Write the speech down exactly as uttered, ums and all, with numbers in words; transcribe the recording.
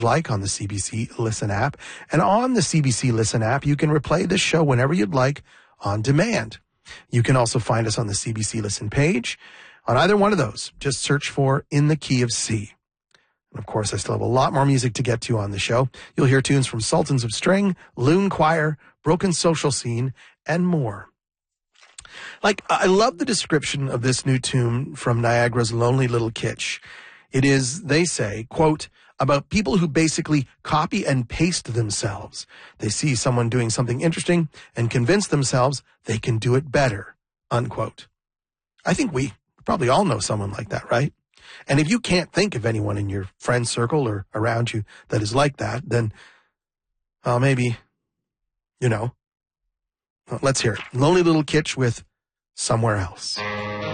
like on the C B C Listen app. And on the C B C Listen app, you can replay this show whenever you'd like on demand. You can also find us on the C B C Listen page. On either one of those, just search for In the Key of C. And of course, I still have a lot more music to get to on the show. You'll hear tunes from Sultans of String, Loon Choir, Broken Social Scene, and more. Like, I love the description of this new tune from Niagara's Lonely Little Kitsch. It is, they say, quote, about people who basically copy and paste themselves. They see someone doing something interesting and convince themselves they can do it better, unquote. I think we probably all know someone like that, right? And if you can't think of anyone in your friend circle or around you that is like that, then uh, maybe, you know, let's hear it. Lonely Little Kitsch with Somewhere Else.